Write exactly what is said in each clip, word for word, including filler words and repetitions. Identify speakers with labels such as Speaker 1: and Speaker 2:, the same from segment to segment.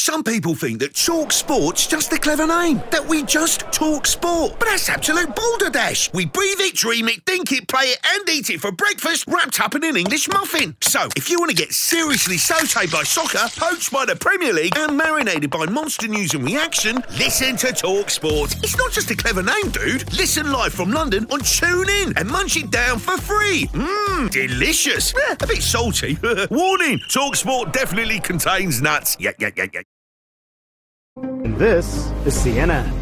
Speaker 1: Some people think that Talk Sport's just a clever name, that we just talk sport. But that's absolute balderdash. We breathe it, dream it, think it, play it, and eat it for breakfast, wrapped up in an English muffin. So, if you want to get seriously sautéed by soccer, poached by the Premier League, and marinated by monster news and reaction, listen to Talk Sport. It's not just a clever name, dude. Listen live from London on TuneIn and munch it down for free. Mmm, delicious. Eh, a bit salty. Warning, Talk Sport definitely contains nuts. Yeah, yeah, yeah, yeah.
Speaker 2: And this is C N N.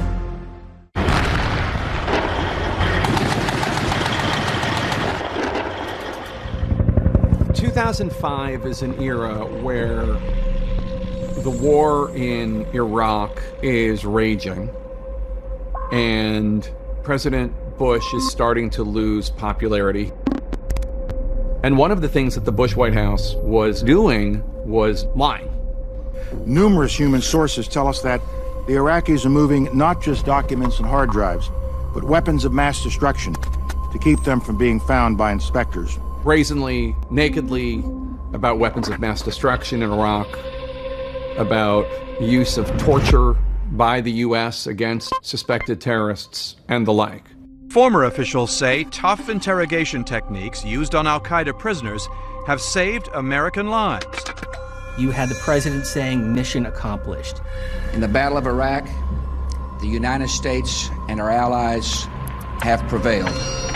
Speaker 2: two thousand five is an era where the war in Iraq is raging, and President Bush is starting to lose popularity. And one of the things that the Bush White House was doing was lying.
Speaker 3: Numerous human sources tell us that the Iraqis are moving not just documents and hard drives, but weapons of mass destruction to keep them from being found by inspectors.
Speaker 2: Brazenly, nakedly, about weapons of mass destruction in Iraq, about use of torture by the U S against suspected terrorists, and the like.
Speaker 4: Former officials say tough interrogation techniques used on al-Qaeda prisoners have saved American lives.
Speaker 5: You had the president saying, mission accomplished.
Speaker 6: In the Battle of Iraq, the United States and our allies have prevailed.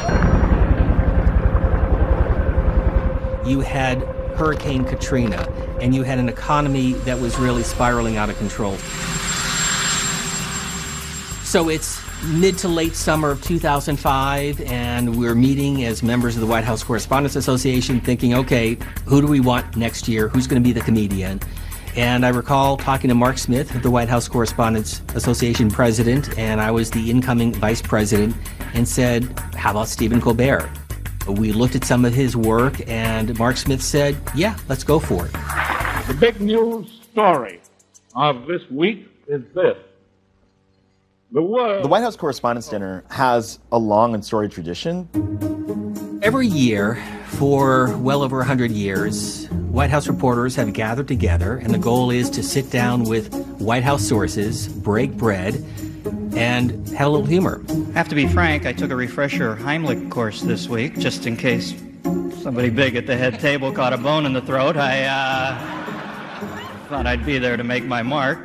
Speaker 5: You had Hurricane Katrina, and you had an economy that was really spiraling out of control. So it's mid to late summer of two thousand five, and we're meeting as members of the White House Correspondents Association thinking, okay, who do we want next year? Who's going to be the comedian? And I recall talking to Mark Smith, the White House Correspondents Association president, and I was the incoming vice president, and said, how about Stephen Colbert? We looked at some of his work, and Mark Smith said, yeah, let's go for it.
Speaker 7: The big news story of this week is this. The,
Speaker 8: the White House Correspondents' Dinner has a long and storied tradition.
Speaker 5: Every year, for well over one hundred years, White House reporters have gathered together, and the goal is to sit down with White House sources, break bread, and have a little humor.
Speaker 9: I have to be frank, I took a refresher Heimlich course this week, just in case somebody big at the head table caught a bone in the throat. I uh, thought I'd be there to make my mark.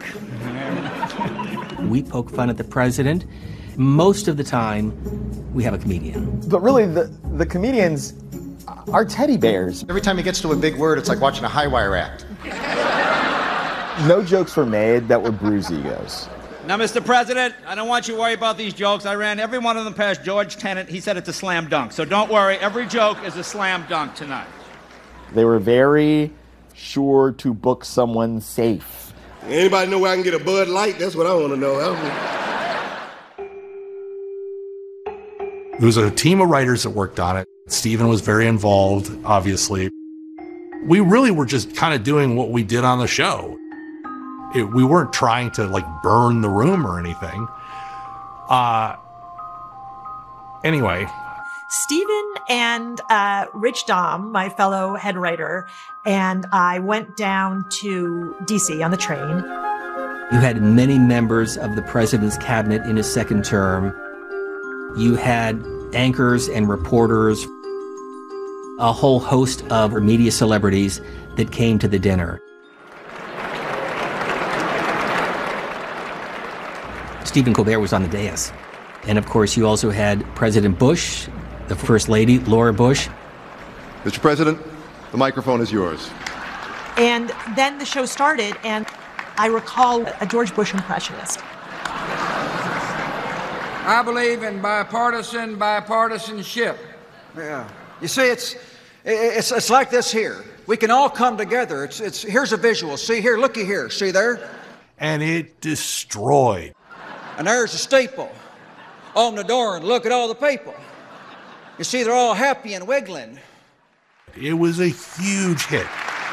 Speaker 5: We poke fun at the president. Most of the time, we have a comedian.
Speaker 8: But really, the, the comedians are teddy bears.
Speaker 10: Every time he gets to a big word, it's like watching a high wire act.
Speaker 8: No jokes were made that would bruise egos.
Speaker 11: Now, Mister President, I don't want you to worry about these jokes. I ran every one of them past George Tenet. He said it's a slam dunk. So don't worry, every joke is a slam dunk tonight.
Speaker 8: They were very sure to book someone safe.
Speaker 12: Anybody know where I can get a Bud Light? That's what I want to know.
Speaker 13: There was a team of writers that worked on it. Stephen was very involved, obviously. We really were just kind of doing what we did on the show. It, we weren't trying to like burn the room or anything. Uh, anyway.
Speaker 14: Stephen and uh, Rich Dahm, my fellow head writer, and I went down to D C on the train.
Speaker 5: You had many members of the president's cabinet in his second term. You had anchors and reporters, a whole host of media celebrities that came to the dinner. Stephen Colbert was on the dais. And of course, you also had President Bush, the First Lady, Laura Bush.
Speaker 12: Mister President, the microphone is yours.
Speaker 14: And then the show started, and I recall a George Bush impressionist.
Speaker 15: I believe in bipartisan bipartisanship.
Speaker 16: Yeah. You see, it's, it's, it's like this here. We can all come together. It's, it's, here's a visual. See here, looky here. See there?
Speaker 13: And it destroyed.
Speaker 16: And there's a steeple on the door, and look at all the people. You see, they're all happy and wiggling.
Speaker 13: It was a huge hit.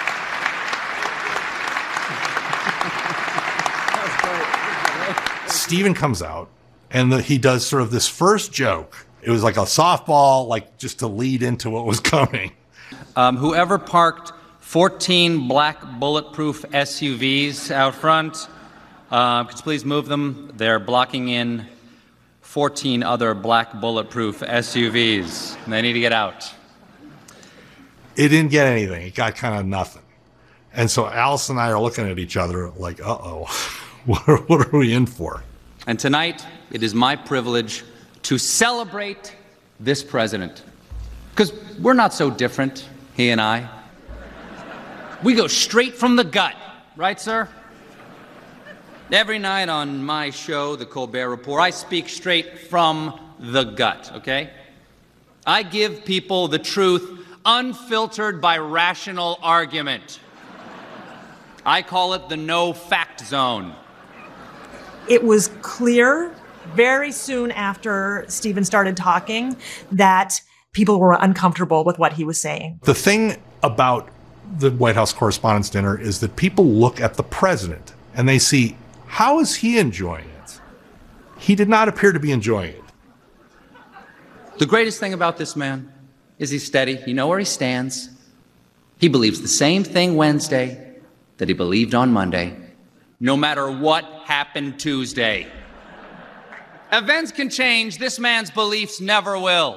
Speaker 13: Stephen comes out, and the, he does sort of this first joke. It was like a softball, like just to lead into what was coming.
Speaker 17: Um, whoever parked fourteen black bulletproof S U Vs out front. Uh, could you please move them? They're blocking in fourteen other black bulletproof S U Vs. They need to get out.
Speaker 13: It didn't get anything. It got kind of nothing. And so Alice and I are looking at each other like, uh-oh, what are, what are we in for?
Speaker 17: And tonight, it is my privilege to celebrate this president. Because we're not so different, he and I. We go straight from the gut, right, sir? Every night on my show, The Colbert Report, I speak straight from the gut, okay? I give people the truth unfiltered by rational argument. I call it the no-fact zone.
Speaker 14: It was clear very soon after Stephen started talking that people were uncomfortable with what he was saying.
Speaker 13: The thing about the White House Correspondents' Dinner is that people look at the president and they see, how is he enjoying it? He did not appear to be enjoying it.
Speaker 17: The greatest thing about this man is he's steady. You know where he stands. He believes the same thing Wednesday that he believed on Monday, no matter what happened Tuesday. Events can change. This man's beliefs never will.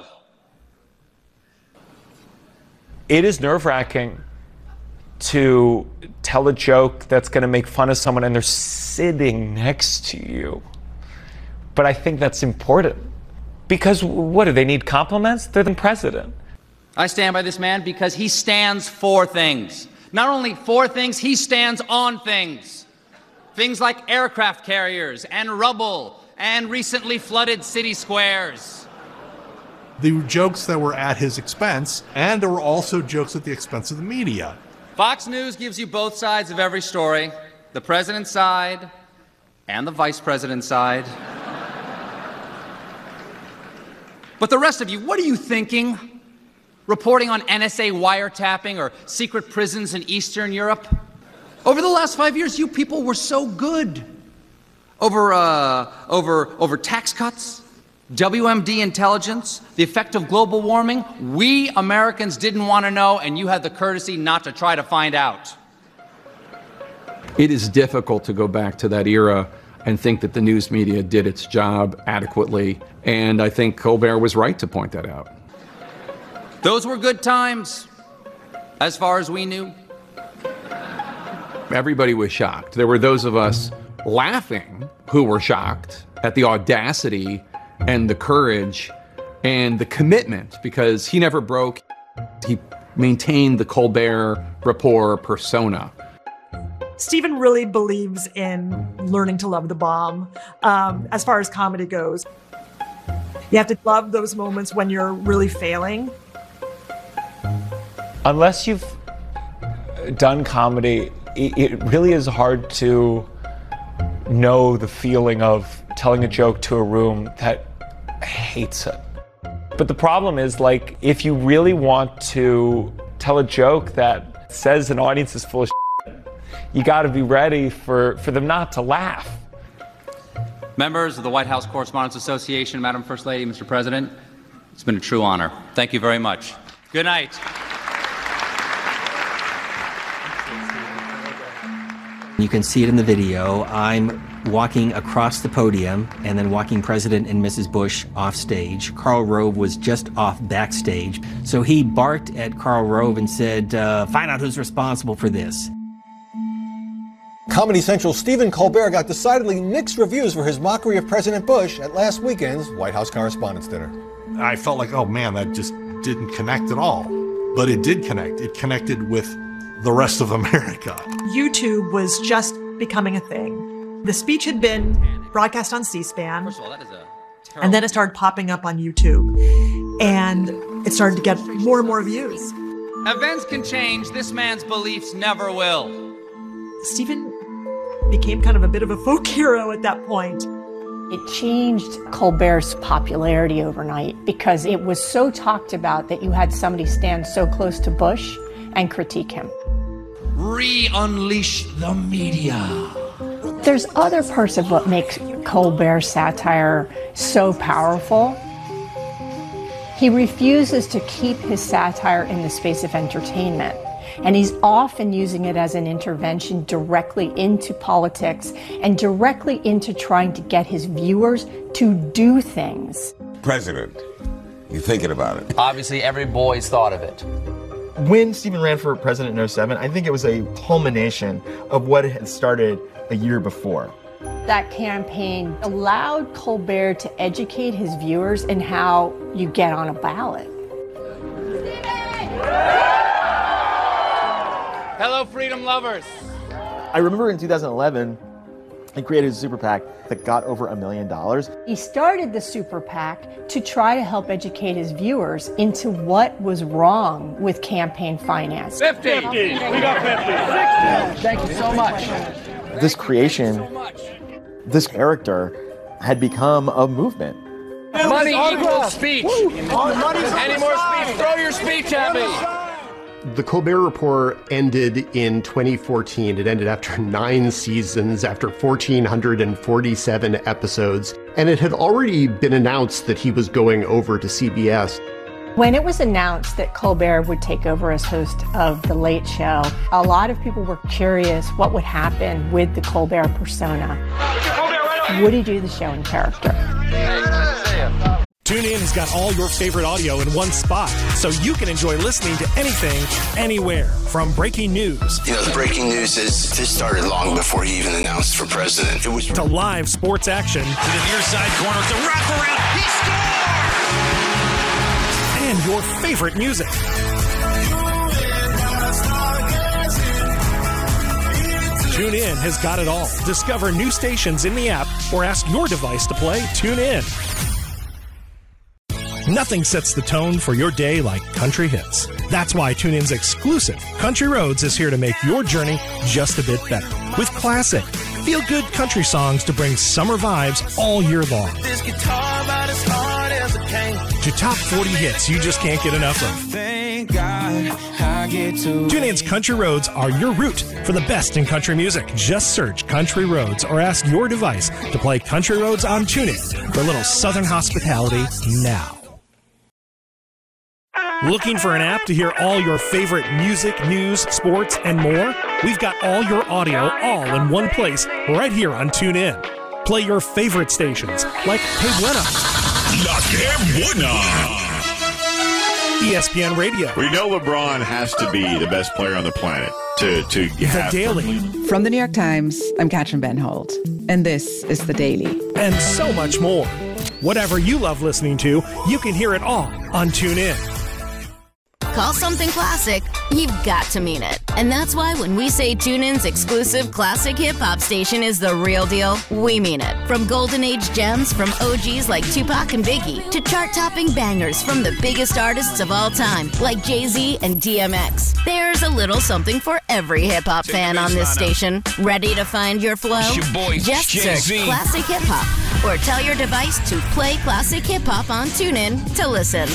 Speaker 18: It is nerve-wracking to tell a joke that's going to make fun of someone and they're sitting next to you. But I think that's important. Because what, do they need compliments? They're the president.
Speaker 17: I stand by this man because he stands for things. Not only for things, he stands on things. Things like aircraft carriers and rubble and recently flooded city squares.
Speaker 13: There were jokes that were at his expense, and there were also jokes at the expense of the media.
Speaker 17: Fox News gives you both sides of every story, the president's side and the vice president's side. But the rest of you, what are you thinking? Reporting on N S A wiretapping or secret prisons in Eastern Europe? Over the last five years, you people were so good. Over, uh, over, over tax cuts, W M D intelligence, the effect of global warming, we Americans didn't want to know, and you had the courtesy not to try to find out.
Speaker 2: It is difficult to go back to that era and think that the news media did its job adequately, and I think Colbert was right to point that out.
Speaker 17: Those were good times, as far as we knew.
Speaker 2: Everybody was shocked. There were those of us laughing who were shocked at the audacity and the courage and the commitment, because he never broke. He maintained the Colbert Report persona.
Speaker 14: Stephen really believes in learning to love the bomb um, as far as comedy goes. You have to love those moments when you're really failing.
Speaker 18: Unless you've done comedy, it really is hard to know the feeling of telling a joke to a room that hates it. But the problem is, like, if you really want to tell a joke that says an audience is full of shit, you got to be ready for, for them not to laugh.
Speaker 17: Members of the White House Correspondents Association, Madam First Lady, Mister President, it's been a true honor. Thank you very much. Good night.
Speaker 5: You can see it in the video. I'm walking across the podium and then walking President and Missus Bush off stage. Karl Rove was just off backstage. So he barked at Karl Rove and said, uh, find out who's responsible for this.
Speaker 19: Comedy Central's Stephen Colbert got decidedly mixed reviews for his mockery of President Bush at last weekend's White House Correspondents' Dinner.
Speaker 13: I felt like, oh man, that just didn't connect at all. But it did connect. It connected with the rest of America.
Speaker 14: YouTube was just becoming a thing. The speech had been broadcast on C-SPAN,
Speaker 17: First of all, that is a terrible...
Speaker 14: and then it started popping up on YouTube, and it started to get more and more views.
Speaker 17: Events can change. This man's beliefs never will.
Speaker 14: Stephen became kind of a bit of a folk hero at that point.
Speaker 20: It changed Colbert's popularity overnight because it was so talked about that you had somebody stand so close to Bush and critique him.
Speaker 17: Re-unleash the media.
Speaker 20: There's other parts of what makes Colbert's satire so powerful. He refuses to keep his satire in the space of entertainment. And he's often using it as an intervention directly into politics and directly into trying to get his viewers to do things.
Speaker 21: President, you thinking about it?
Speaker 22: Obviously, every boy's thought of it.
Speaker 23: When Stephen ran for president in oh seven, I think it was a culmination of what had started a year before.
Speaker 20: That campaign allowed Colbert to educate his viewers in how you get on a ballot.
Speaker 22: Hello, freedom lovers.
Speaker 8: I remember in two thousand eleven, he created a super PAC that got over a million dollars.
Speaker 20: He started the super PAC to try to help educate his viewers into what was wrong with campaign finance.
Speaker 22: fifty. fifty. We got fifty. sixty. Thank you so much.
Speaker 8: This creation, this character had become a movement.
Speaker 22: Money equals speech. Any more speech? Throw your speech at me.
Speaker 24: The Colbert Report ended in twenty fourteen. It ended after nine seasons, after one thousand four hundred forty-seven episodes, and it had already been announced that he was going over to C B S.
Speaker 20: When it was announced that Colbert would take over as host of The Late Show, a lot of people were curious what would happen with the Colbert persona. Would he do the show in character?
Speaker 25: TuneIn has got all your favorite audio in one spot, so you can enjoy listening to anything, anywhere. From breaking news.
Speaker 1: You know, the breaking news is this started long before he even announced for president. It was
Speaker 25: to live sports action.
Speaker 1: To the near side corner, it's a wraparound. He scores!
Speaker 25: And your favorite music. TuneIn has got it all. Discover new stations in the app or ask your device to play TuneIn. Nothing sets the tone for your day like country hits. That's why TuneIn's exclusive Country Roads is here to make your journey just a bit better. With classic, feel-good country songs to bring summer vibes all year long.
Speaker 26: This guitar about as hard as it can.
Speaker 25: To top forty hits you just can't get enough of.
Speaker 26: Thank God I get to.
Speaker 25: TuneIn's Country Roads are your route for the best in country music. Just search Country Roads or ask your device to play Country Roads on TuneIn for a little southern hospitality now. Looking for an app to hear all your favorite music, news, sports, and more? We've got all your audio all in one place right here on TuneIn. Play your favorite stations like Que Buena,
Speaker 27: La Que Buena,
Speaker 25: E S P N Radio.
Speaker 27: We know LeBron has to be the best player on the planet to, to
Speaker 25: The
Speaker 27: have
Speaker 25: Daily.
Speaker 28: From the New York Times, I'm Katrin Benholt, and this is The Daily.
Speaker 25: And so much more. Whatever you love listening to, you can hear it all on TuneIn.
Speaker 29: Call something classic, you've got to mean it. And that's why when we say TuneIn's exclusive classic hip-hop station is the real deal, we mean it. From golden age gems from O Gs like Tupac and Biggie to chart-topping bangers from the biggest artists of all time like Jay-Z and D M X. There's a little something for every hip-hop fan on this station. Ready to find your flow?
Speaker 27: It's your boy,
Speaker 29: Just
Speaker 27: Jay-Z.
Speaker 29: search Classic Hip Hop or tell your device to play Classic Hip Hop on TuneIn to listen.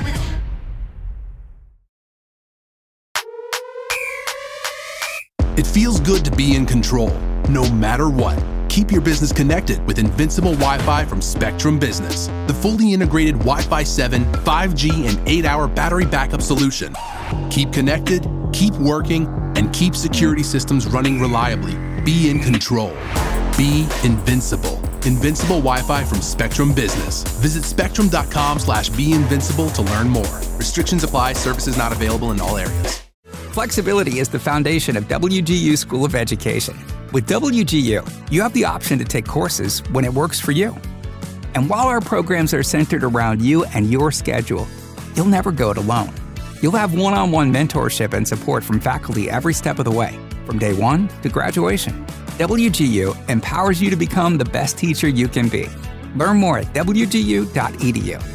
Speaker 30: It feels good to be in control, no matter what. Keep your business connected with Invincible Wi-Fi from Spectrum Business, the fully integrated Wi-Fi seven, five G, and eight hour battery backup solution. Keep connected, keep working, and keep security systems running reliably. Be in control. Be invincible. Invincible Wi-Fi from Spectrum Business. Visit spectrum.com slash be invincible to learn more. Restrictions apply. Services not available in all areas.
Speaker 31: Flexibility is the foundation of W G U School of Education. With W G U, you have the option to take courses when it works for you. And while our programs are centered around you and your schedule, you'll never go it alone. You'll have one-on-one mentorship and support from faculty every step of the way, from day one to graduation. W G U empowers you to become the best teacher you can be. Learn more at w g u dot e d u.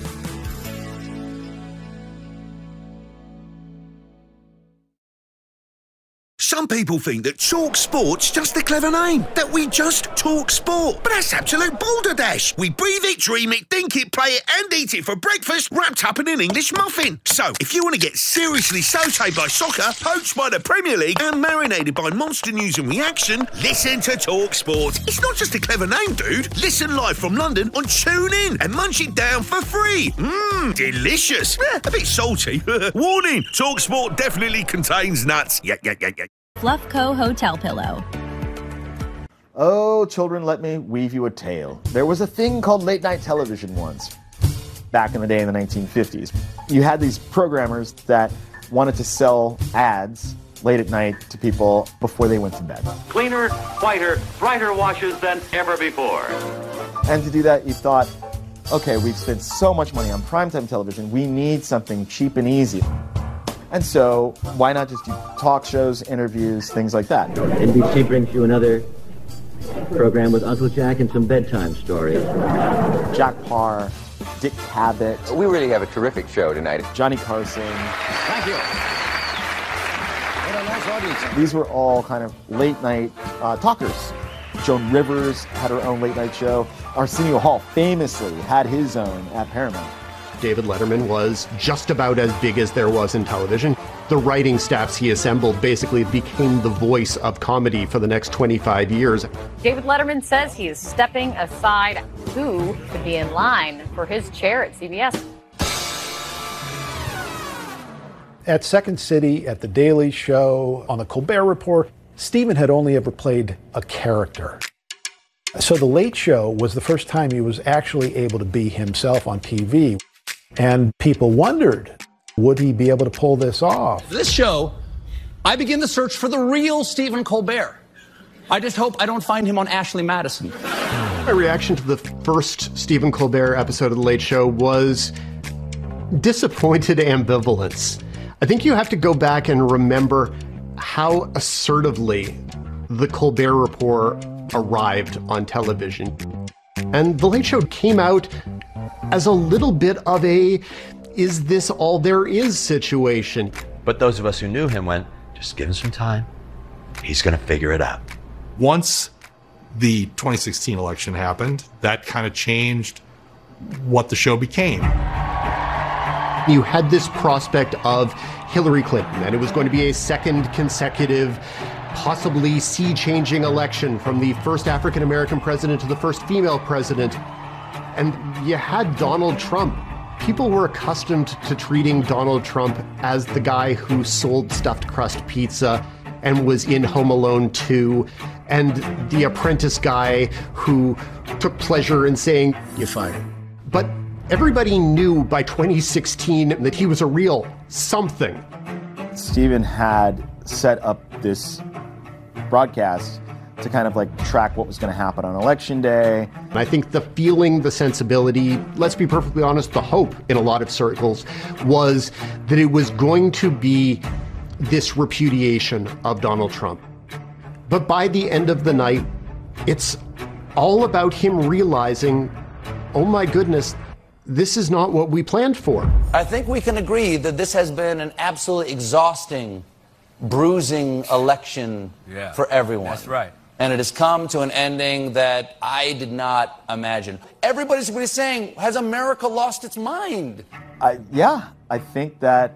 Speaker 1: Some people think that Talk Sport's just a clever name, that we just talk sport. But that's absolute balderdash. We breathe it, dream it, think it, play it, and eat it for breakfast, wrapped up in an English muffin. So, if you want to get seriously sautéed by soccer, poached by the Premier League, and marinated by monster news and reaction, listen to Talk Sport. It's not just a clever name, dude. Listen live from London on TuneIn and munch it down for free. Mmm, delicious. Eh, a bit salty. Warning, Talk Sport definitely contains nuts. Yeah, yeah, yeah, yeah.
Speaker 2: Fluffco Hotel Pillow.
Speaker 8: Oh, children, let me weave you a tale. There was a thing called late night television once, back in the day in the nineteen fifties. You had these programmers that wanted to sell ads late at night to people before they went to bed.
Speaker 3: Cleaner, whiter, brighter washes than ever before.
Speaker 8: And to do that, you thought, okay, we've spent so much money on primetime television, we need something cheap and easy. And so, why not just do talk shows, interviews, things like that?
Speaker 4: N B C brings you another program with Uncle Jack and some bedtime stories.
Speaker 8: Jack Parr, Dick Cavett.
Speaker 6: We really have a terrific show tonight.
Speaker 8: Johnny Carson.
Speaker 6: Thank you. What a nice audience.
Speaker 8: These were all kind of late night uh, talkers. Joan Rivers had her own late night show. Arsenio Hall famously had his own at Paramount.
Speaker 24: David Letterman was just about as big as there was in television. The writing staffs he assembled basically became the voice of comedy for the next twenty-five years.
Speaker 7: David Letterman says he is stepping aside. Who could be in line for his chair at C B S?
Speaker 9: At Second City, at The Daily Show, on The Colbert Report, Stephen had only ever played a character. So The Late Show was the first time he was actually able to be himself on T V. And people wondered, would he be able to pull this off?
Speaker 17: This show, I begin the search for the real Stephen Colbert. I just hope I don't find him on Ashley Madison.
Speaker 24: My reaction to the first Stephen Colbert episode of The Late Show was disappointed ambivalence. I think you have to go back and remember how assertively the Colbert Report arrived on television. And The Late Show came out as a little bit of a, is this all there is situation.
Speaker 10: But those of us who knew him went, just give him some time. He's going to figure it out.
Speaker 13: Once the twenty sixteen election happened, that kind of changed what the show became.
Speaker 24: You had this prospect of Hillary Clinton, and it was going to be a second consecutive, possibly sea-changing election from the first African-American president to the first female president. And you had Donald Trump. People were accustomed to treating Donald Trump as the guy who sold stuffed crust pizza and was in Home Alone two, and the apprentice guy who took pleasure in saying, "You're fired." But everybody knew by twenty sixteen that he was a real something.
Speaker 8: Stephen had set up this broadcast to kind of like track what was going to happen on election day.
Speaker 24: And I think the feeling, the sensibility, let's be perfectly honest, the hope in a lot of circles was that it was going to be this repudiation of Donald Trump. But by the end of the night, it's all about him realizing, oh my goodness, this is not what we planned for.
Speaker 11: I think we can agree that this has been an absolutely exhausting, bruising election yeah, for everyone. That's right. And it has come to an ending that I did not imagine. Everybody's really saying, has America lost its mind?
Speaker 8: I, yeah, I think that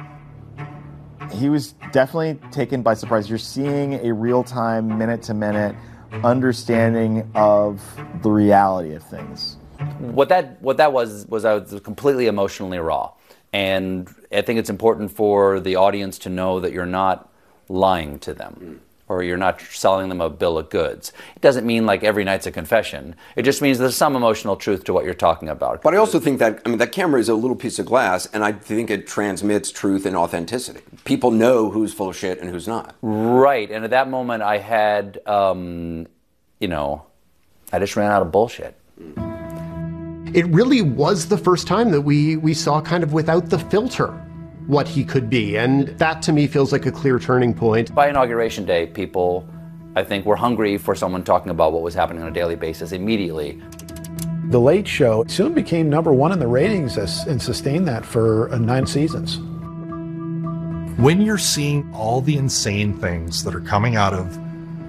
Speaker 8: he was definitely taken by surprise. You're seeing a real-time, minute-to-minute understanding of the reality of things.
Speaker 12: What that what that was was I was completely emotionally raw, and I think it's important for the audience to know that you're not lying to them, or you're not selling them a bill of goods. It doesn't mean like every night's a confession. It just means there's some emotional truth to what you're talking about.
Speaker 15: But I also think that, I mean, that camera is a little piece of glass, and I think it transmits truth and authenticity. People know who's full of shit and who's not.
Speaker 12: Right, and at that moment I had, um, you know, I just ran out of bullshit.
Speaker 24: It really was the first time that we, we saw kind of without the filter what he could be, and that to me feels like a clear turning point.
Speaker 12: By Inauguration Day, people, I think, were hungry for someone talking about what was happening on a daily basis immediately.
Speaker 9: The Late Show soon became number one in the ratings and sustained that for uh, nine seasons.
Speaker 13: When you're seeing all the insane things that are coming out of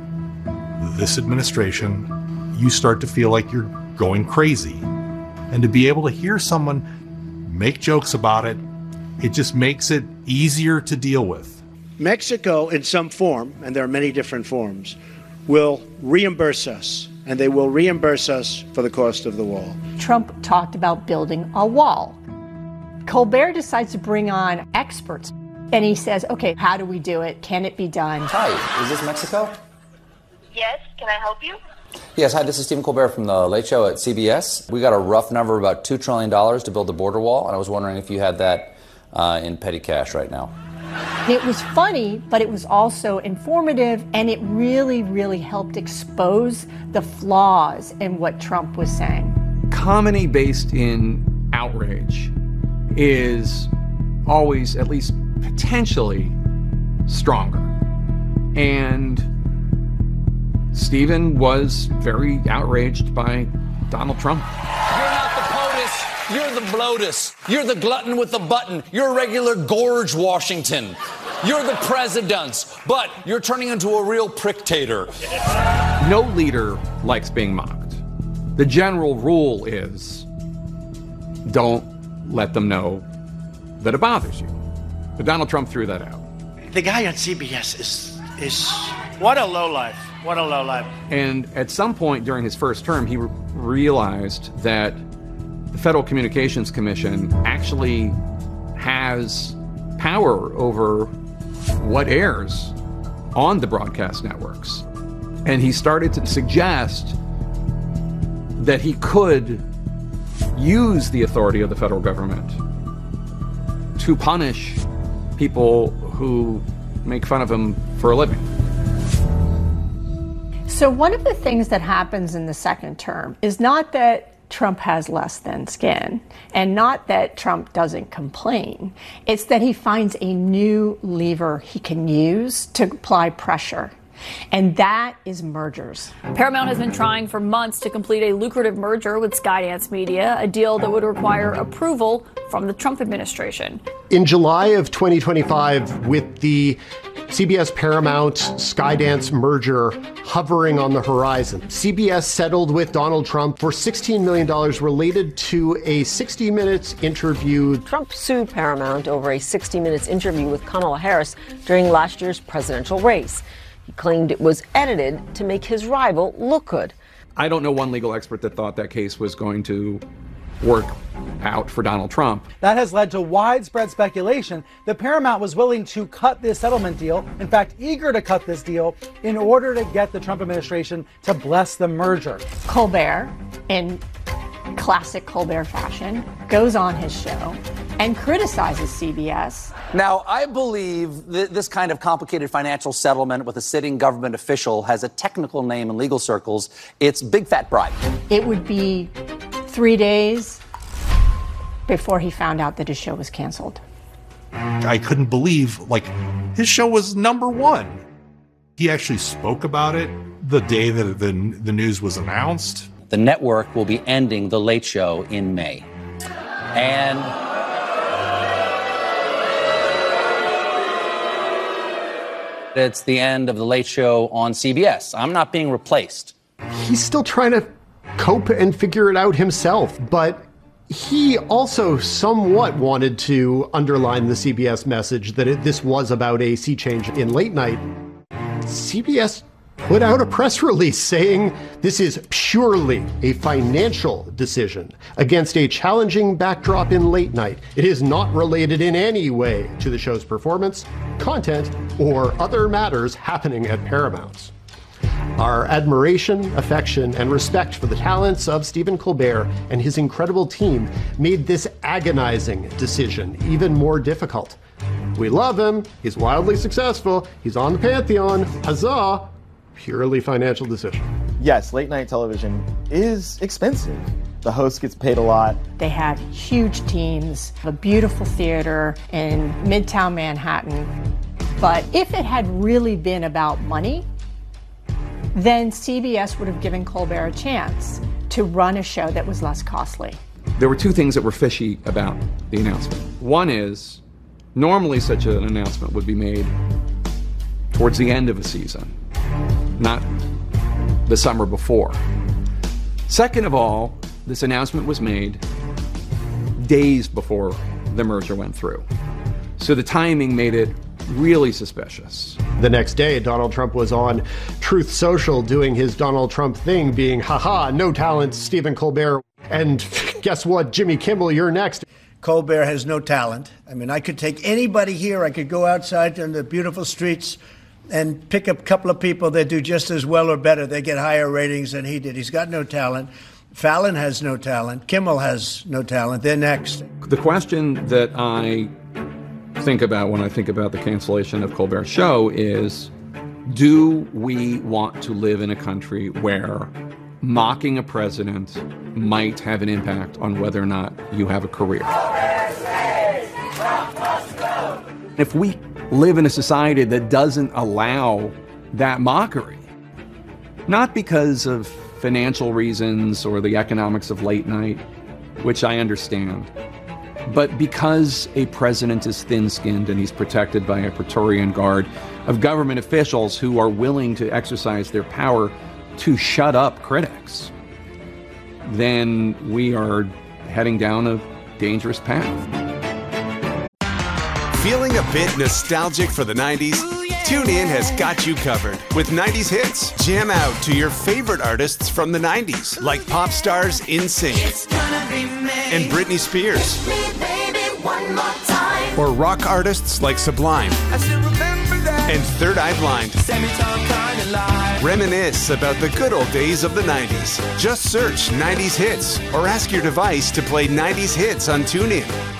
Speaker 13: this administration, you start to feel like you're going crazy. And to be able to hear someone make jokes about it, it just makes it easier to deal with.
Speaker 6: Mexico, in some form, and there are many different forms, will reimburse us, and they will reimburse us for the cost of the wall.
Speaker 5: Trump talked about building a wall. Colbert decides to bring on experts, and he says, okay, how do we do it? Can it be done?
Speaker 11: Hi, is this Mexico?
Speaker 14: Yes, can I help you?
Speaker 11: Yes, hi, this is Stephen Colbert from The Late Show at C B S. We got a rough number of about two trillion dollars to build the border wall, and I was wondering if you had that uh, in petty cash right now.
Speaker 5: It was funny, but it was also informative, and it really, really helped expose the flaws in what Trump was saying.
Speaker 16: Comedy based in outrage is always, at least potentially, stronger. And Stephen was very outraged by Donald Trump.
Speaker 11: You're not the POTUS, you're the bloatus. You're the glutton with the button. You're regular Gorge Washington. You're the presidents, but you're turning into a real pricktator.
Speaker 16: No leader likes being mocked. The general rule is don't let them know that it bothers you. But Donald Trump threw that out.
Speaker 6: The guy on C B S is, is what a lowlife. What a lowlife.
Speaker 16: And at some point during his first term, he re- realized that the Federal Communications Commission actually has power over what airs on the broadcast networks. And he started to suggest that he could use the authority of the federal government to punish people who make fun of him for a living.
Speaker 5: So one of the things that happens in the second term is not that Trump has less than skin, and not that Trump doesn't complain. It's that he finds a new lever he can use to apply pressure. And that is mergers.
Speaker 7: Paramount has been trying for months to complete a lucrative merger with Skydance Media, a deal that would require approval from the Trump administration.
Speaker 24: In July of twenty twenty-five, with the C B S Paramount Skydance merger hovering on the horizon, C B S settled with Donald Trump for sixteen million dollars related to a sixty minutes interview.
Speaker 18: Trump sued Paramount over a sixty minutes interview with Kamala Harris during last year's presidential race. He claimed it was edited to make his rival look good.
Speaker 16: I don't know one legal expert that thought that case was going to work out for Donald Trump.
Speaker 19: That has led to widespread speculation that Paramount was willing to cut this settlement deal, in fact, eager to cut this deal, in order to get the Trump administration to bless the merger.
Speaker 5: Colbert, in classic Colbert fashion, goes on his show and criticizes C B S.
Speaker 11: Now, I believe that this kind of complicated financial settlement with a sitting government official has a technical name in legal circles. It's big fat bribe.
Speaker 5: It would be three days before he found out that his show was canceled.
Speaker 13: I couldn't believe, like, his show was number one. He actually spoke about it the day that the, the news was announced.
Speaker 11: The network will be ending The Late Show in May. And it's the end of The Late Show on C B S. I'm not being replaced.
Speaker 24: He's still trying to cope and figure it out himself, but he also somewhat wanted to underline the C B S message that it, this was about a sea change in late night. C B S put out a press release saying this is purely a financial decision against a challenging backdrop in late night. It is not related in any way to the show's performance, content, or other matters happening at Paramount. Our admiration, affection, and respect for the talents of Stephen Colbert and his incredible team made this agonizing decision even more difficult. We love him. He's wildly successful. He's on the Pantheon. Huzzah! Purely financial decision.
Speaker 8: Yes, late night television is expensive. The host gets paid a lot.
Speaker 5: They had huge teams, a beautiful theater in Midtown Manhattan. But if it had really been about money, then C B S would have given Colbert a chance to run a show that was less costly.
Speaker 16: There were two things that were fishy about the announcement. One is Normally, such an announcement would be made towards the end of a season, not the summer before. Second of all, this announcement was made days before the merger went through. So the timing made it really suspicious.
Speaker 24: The next day, Donald Trump was on Truth Social doing his Donald Trump thing, being, haha, no talent, Stephen Colbert. And guess what, Jimmy Kimmel, you're next.
Speaker 6: Colbert has no talent. I mean, I could take anybody here. I could go outside in the beautiful streets and pick up a couple of people that do just as well or better. They get higher ratings than he did. He's got no talent. Fallon has no talent. Kimmel has no talent. They're next.
Speaker 16: The question that I think about when I think about the cancellation of Colbert's show is, do we want to live in a country where mocking a president might have an impact on whether or not you have a career? If we live in a society that doesn't allow that mockery, not because of financial reasons or the economics of late night, which I understand, but because a president is thin-skinned and he's protected by a Praetorian Guard of government officials who are willing to exercise their power to shut up critics, then we are heading down a dangerous path.
Speaker 20: Feeling a bit nostalgic for the nineties? TuneIn has got you covered with nineties hits. Jam out to your favorite artists from the nineties, like pop stars NSYNC and Britney Spears. Or rock artists like Sublime and Third Eye Blind. Reminisce about the good old days of the nineties. Just search nineties hits or ask your device to play nineties hits on TuneIn.